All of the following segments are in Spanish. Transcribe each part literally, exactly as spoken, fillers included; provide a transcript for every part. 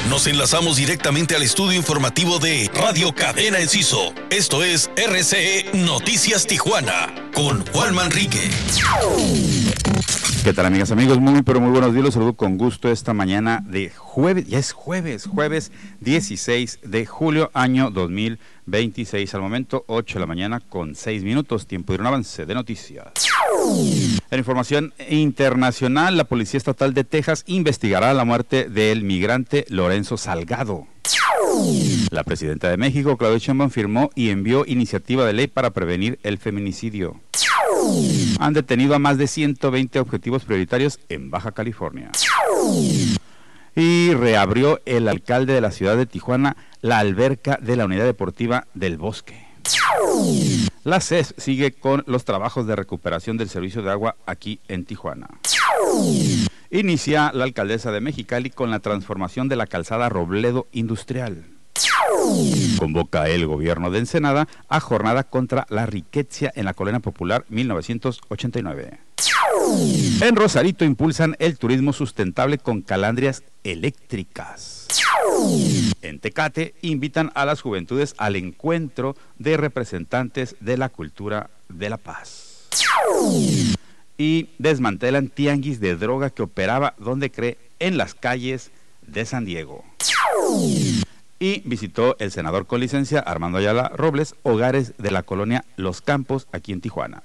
Nos enlazamos directamente al estudio informativo de Radio Cadena Enciso. Esto es R C E Noticias Tijuana con Juan Manrique. ¿Qué tal, amigas, amigos? Muy, pero muy buenos días. Los saludo con gusto esta mañana de jueves. Ya es jueves, jueves dieciséis de julio, año dos mil veintiséis. Al momento, ocho de la mañana con seis minutos. Tiempo de un avance de noticias. En información internacional, la Policía Estatal de Texas investigará la muerte del migrante Lorenzo Salgado. La presidenta de México, Claudia Sheinbaum, firmó y envió iniciativa de ley para prevenir el feminicidio. Han detenido a más de ciento veinte objetivos prioritarios en Baja California. Y reabrió el alcalde de la ciudad de Tijuana la alberca de la Unidad Deportiva del Bosque. La C E S sigue con los trabajos de recuperación del servicio de agua aquí en Tijuana. Inicia la alcaldesa de Mexicali con la transformación de la calzada Robledo Industrial. Convoca el gobierno de Ensenada a jornada contra la riqueza en la Colonia Popular mil novecientos ochenta y nueve. En Rosarito impulsan el turismo sustentable con calandrias eléctricas. En Tecate invitan a las juventudes al encuentro de representantes de la cultura de la paz. Y desmantelan tianguis de droga que operaba donde cree en las calles de San Diego. Y visitó el senador con licencia Armando Ayala Robles hogares de la colonia Los Campos aquí en Tijuana.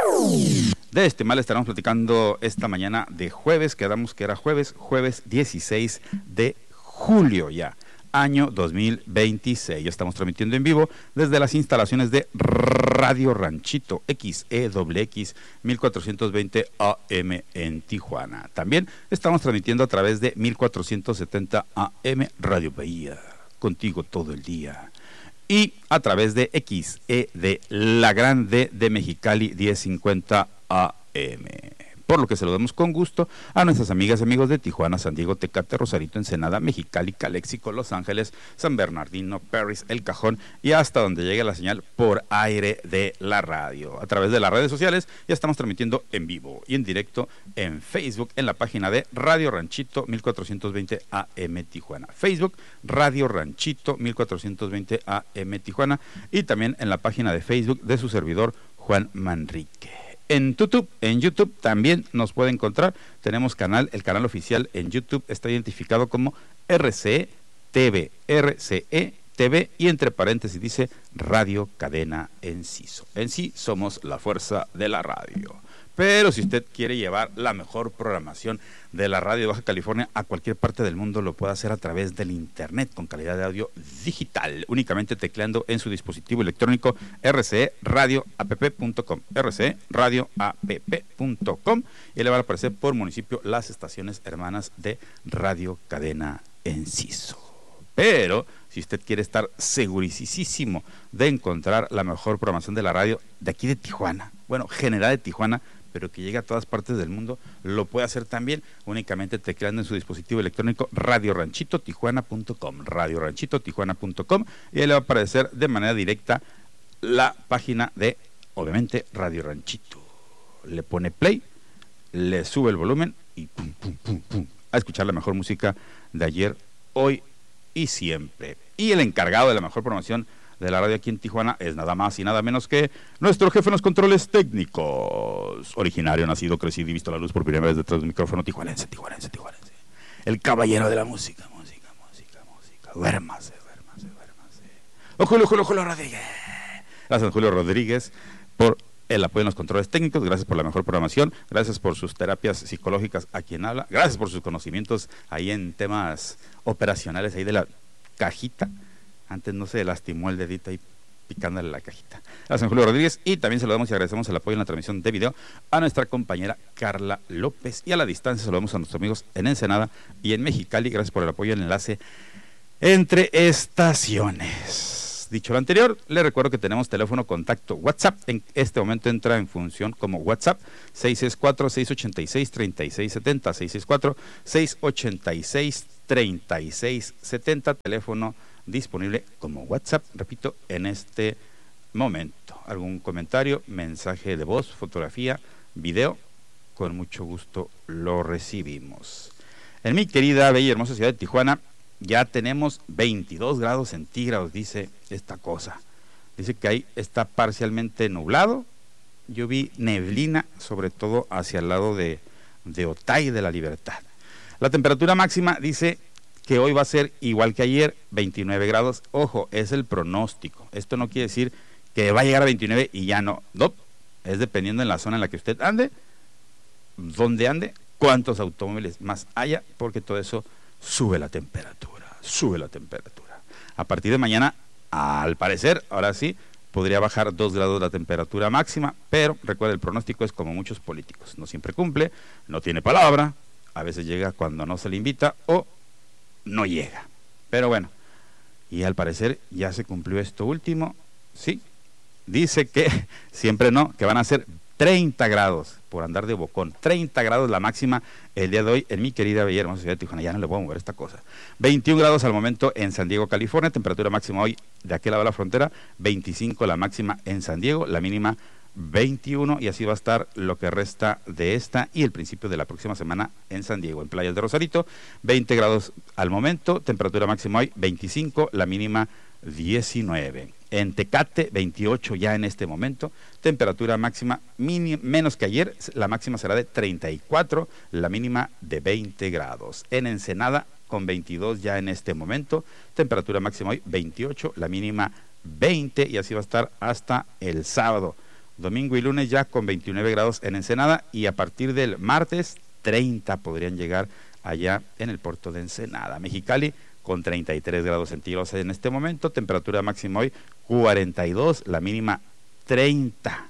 De este mal estaremos platicando esta mañana de jueves, quedamos que era jueves, jueves dieciséis de julio ya, año dos mil veintiséis. Ya estamos transmitiendo en vivo desde las instalaciones de Radio Ranchito X E X X mil cuatrocientos veinte A M en Tijuana. También estamos transmitiendo a través de mil cuatrocientos setenta A M Radio Bahía, contigo todo el día. Y a través de X E de La Grande de Mexicali diez cincuenta A M. Por lo que saludamos con gusto a nuestras amigas y amigos de Tijuana, San Diego, Tecate, Rosarito, Ensenada, Mexicali, Calexico, Los Ángeles, San Bernardino, Perris, El Cajón y hasta donde llegue la señal por aire de la radio. A través de las redes sociales ya estamos transmitiendo en vivo y en directo en Facebook en la página de Radio Ranchito mil cuatrocientos veinte A M Tijuana. Facebook, Radio Ranchito mil cuatrocientos veinte A M Tijuana y también en la página de Facebook de su servidor Juan Manrique. En YouTube, en YouTube también nos puede encontrar, tenemos canal, el canal oficial en YouTube está identificado como R C E T V, R C E T V y entre paréntesis dice Radio Cadena Enciso. En sí somos la fuerza de la radio. Pero si usted quiere llevar la mejor programación de la radio de Baja California a cualquier parte del mundo, lo puede hacer a través del internet con calidad de audio digital, únicamente tecleando en su dispositivo electrónico R C E radio app punto com, R C E radio app punto com y le van a aparecer por municipio las estaciones hermanas de Radio Cadena Enciso. Pero si usted quiere estar segurísimo de encontrar la mejor programación de la radio de aquí de Tijuana, bueno, general de Tijuana, pero que llegue a todas partes del mundo, lo puede hacer también únicamente tecleando en su dispositivo electrónico radio ranchito tijuana punto com, radio ranchito tijuana punto com y ahí le va a aparecer de manera directa la página de, obviamente, Radio Ranchito. Le pone play, le sube el volumen y pum, pum, pum, pum, a escuchar la mejor música de ayer, hoy y siempre. Y el encargado de la mejor promoción de la radio aquí en Tijuana es nada más y nada menos que nuestro jefe en los controles técnicos, originario, nacido, crecido y visto la luz por primera vez detrás del micrófono, tijuanense, tijuanense, tijuanense, el caballero de la música, música, música, música, duérmase, duérmase, duérmase, don Julio, Julio, Julio Rodríguez. Gracias, Julio Rodríguez, por el apoyo en los controles técnicos, gracias por la mejor programación, gracias por sus terapias psicológicas a quien habla, gracias por sus conocimientos ahí en temas operacionales ahí de la cajita. Antes no se lastimó el dedito ahí picándole la cajita. Gracias, Julio Rodríguez. Y también saludamos y agradecemos el apoyo en la transmisión de video a nuestra compañera Carla López. Y a la distancia saludamos a nuestros amigos en Ensenada y en Mexicali. Gracias por el apoyo en el enlace entre estaciones. Dicho lo anterior, le recuerdo que tenemos teléfono contacto WhatsApp. En este momento entra en función como WhatsApp seis seis cuatro, seis ocho seis, tres seis siete cero, seis seis cuatro, seis ocho seis, tres seis siete cero, teléfono disponible como WhatsApp, repito, en este momento. Algún comentario, mensaje de voz, fotografía, video, con mucho gusto lo recibimos. En mi querida, bella y hermosa ciudad de Tijuana, ya tenemos veintidós grados centígrados, dice esta cosa. Dice que ahí está parcialmente nublado. Yo vi neblina, sobre todo hacia el lado de, de Otay de la Libertad. La temperatura máxima dice que hoy va a ser igual que ayer, veintinueve grados. Ojo, es el pronóstico. Esto no quiere decir que va a llegar a veintinueve y ya no. No, es dependiendo en la zona en la que usted ande, dónde ande, cuántos automóviles más haya, porque todo eso sube la temperatura, sube la temperatura. A partir de mañana, al parecer, ahora sí, podría bajar dos grados la temperatura máxima, pero recuerda, el pronóstico es como muchos políticos, no siempre cumple, no tiene palabra, a veces llega cuando no se le invita o no llega. Pero bueno, y al parecer ya se cumplió esto último, sí, dice que siempre no, que van a ser treinta grados por andar de bocón, treinta grados la máxima el día de hoy en mi querida bella hermosa ciudad de Tijuana. Ya no le voy a mover esta cosa. veintiún grados al momento en San Diego, California, temperatura máxima hoy de aquel lado de la frontera, veinticinco la máxima en San Diego, la mínima veintiuno, y así va a estar lo que resta de esta y el principio de la próxima semana en San Diego. En Playas de Rosarito, veinte grados al momento, temperatura máxima hoy veinticinco, la mínima diecinueve. En Tecate, veintiocho ya en este momento, temperatura máxima mini, menos que ayer, la máxima será de treinta y cuatro, la mínima de veinte grados. En Ensenada, con veintidós ya en este momento, temperatura máxima hoy veintiocho, la mínima veinte, y así va a estar hasta el sábado. Domingo y lunes ya con veintinueve grados en Ensenada, y a partir del martes, treinta podrían llegar allá en el puerto de Ensenada. Mexicali, con treinta y tres grados centígrados en este momento, temperatura máxima hoy cuarenta y dos, la mínima treinta.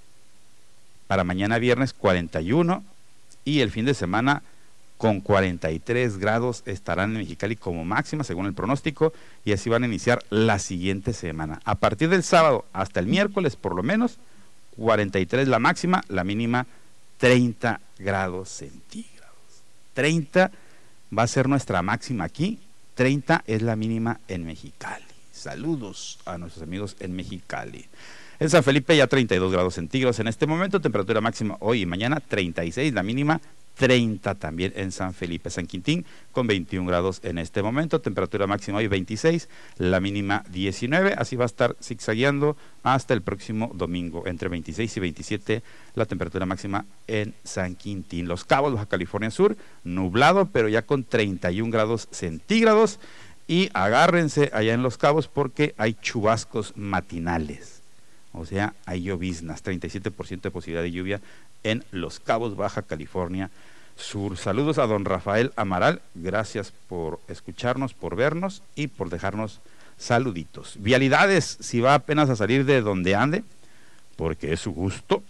Para mañana viernes cuarenta y uno, y el fin de semana con cuarenta y tres grados estarán en Mexicali como máxima según el pronóstico, y así van a iniciar la siguiente semana. A partir del sábado hasta el miércoles por lo menos, cuarenta y tres la máxima, la mínima treinta grados centígrados. treinta va a ser nuestra máxima aquí, treinta es la mínima en Mexicali. Saludos a nuestros amigos en Mexicali. En San Felipe ya treinta y dos grados centígrados en este momento, temperatura máxima hoy y mañana treinta y seis, la mínima treinta también en San Felipe. San Quintín con veintiún grados en este momento, temperatura máxima hoy veintiséis, la mínima diecinueve, así va a estar zigzagueando hasta el próximo domingo, entre veintiséis y veintisiete la temperatura máxima en San Quintín. Los Cabos, Baja California Sur, nublado, pero ya con treinta y un grados centígrados, y agárrense allá en Los Cabos porque hay chubascos matinales, o sea, hay lloviznas, treinta y siete por ciento de posibilidad de lluvia en Los Cabos, Baja California Sur. Saludos a don Rafael Amaral, gracias por escucharnos, por vernos y por dejarnos saluditos. Vialidades, si va apenas a salir de donde ande, porque es su gusto,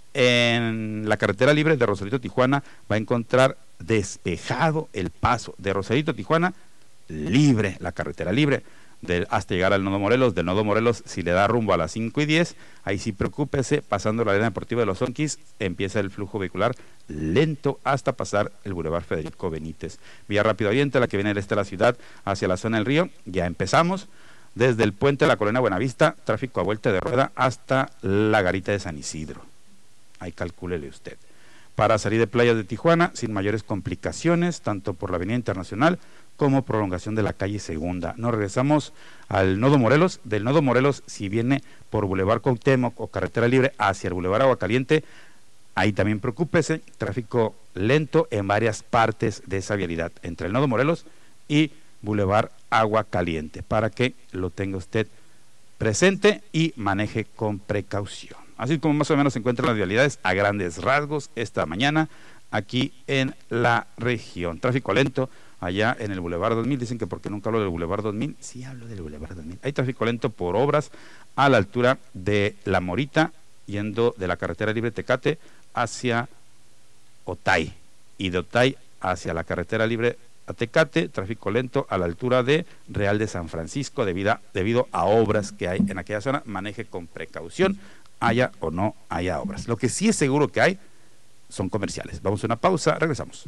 en la carretera libre de Rosarito, Tijuana, va a encontrar despejado el paso de Rosarito, Tijuana, libre, la carretera libre. De, hasta llegar al Nodo Morelos, del Nodo Morelos, si le da rumbo a las cinco y diez, ahí sí preocúpese, pasando la arena deportiva de los Onquis, empieza el flujo vehicular lento hasta pasar el Boulevard Federico Benítez. Vía Rápido Oriente, la que viene del este de la ciudad hacia la zona del río, ya empezamos, desde el puente de la Colonia Buenavista, tráfico a vuelta de rueda hasta la garita de San Isidro, ahí calcúlele usted. Para salir de Playas de Tijuana, sin mayores complicaciones, tanto por la Avenida Internacional, como prolongación de la calle Segunda. Nos regresamos al Nodo Morelos. Del Nodo Morelos, si viene por Boulevard Cuauhtémoc o Carretera Libre hacia el Boulevard Aguacaliente, ahí también preocúpese, tráfico lento en varias partes de esa vialidad, entre el Nodo Morelos y Boulevard Aguacaliente, para que lo tenga usted presente y maneje con precaución. Así como más o menos se encuentran las vialidades a grandes rasgos esta mañana aquí en la región. Tráfico lento allá en el Boulevard dos mil, dicen que porque nunca hablo del Boulevard dos mil, sí hablo del Boulevard dos mil. Hay tráfico lento por obras a la altura de La Morita, yendo de la carretera libre Tecate hacia Otay, y de Otay hacia la carretera libre a Tecate, tráfico lento a la altura de Real de San Francisco, debido a, debido a obras que hay en aquella zona. Maneje con precaución, haya o no haya obras. Lo que sí es seguro que hay son comerciales. Vamos a una pausa, regresamos.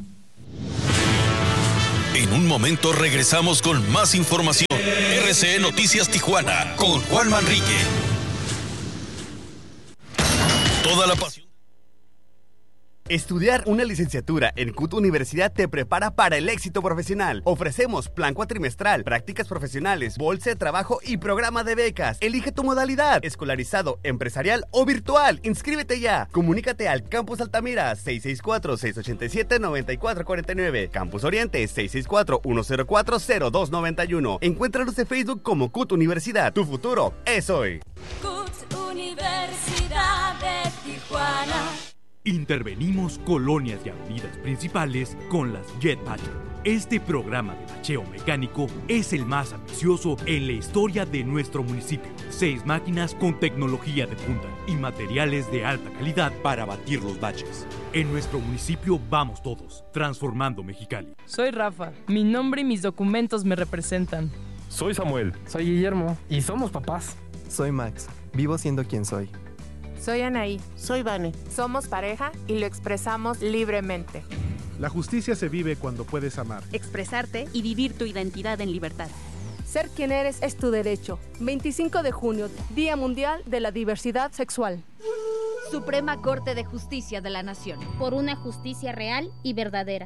En un momento regresamos con más información. R C E Noticias Tijuana con Juan Manrique. Toda la pasión. Estudiar una licenciatura en C U T Universidad te prepara para el éxito profesional. Ofrecemos plan cuatrimestral, prácticas profesionales, bolsa de trabajo y programa de becas. Elige tu modalidad, escolarizado, empresarial o virtual. Inscríbete ya. Comunícate al Campus Altamira seis seis cuatro, seis ocho siete, nueve cuatro cuatro nueve. Campus Oriente seis seis cuatro, uno cero cuatro, cero dos nueve uno. Encuéntranos en Facebook como C U T Universidad. Tu futuro es hoy. C U T Universidad de Tijuana. Intervenimos colonias y avenidas principales con las Jet Patcher. Este programa de bacheo mecánico es el más ambicioso en la historia de nuestro municipio. Seis máquinas con tecnología de punta y materiales de alta calidad para batir los baches. En nuestro municipio vamos todos, transformando Mexicali. Soy Rafa. Mi nombre y mis documentos me representan. Soy Samuel. Soy Guillermo. Y somos papás. Soy Max. Vivo siendo quien soy. Soy Anaí. Soy Vane. Somos pareja y lo expresamos libremente. La justicia se vive cuando puedes amar, expresarte y vivir tu identidad en libertad. Ser quien eres es tu derecho. veinticinco de junio, Día Mundial de la Diversidad Sexual. Suprema Corte de Justicia de la Nación. Por una justicia real y verdadera.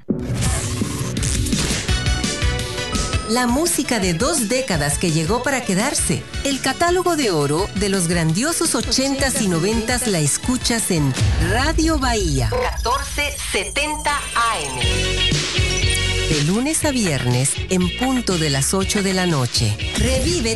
La música de dos décadas que llegó para quedarse. El catálogo de oro de los grandiosos ochentas y noventas la escuchas en Radio Bahía. catorce setenta A M. De lunes a viernes en punto de las ocho de la noche. Revive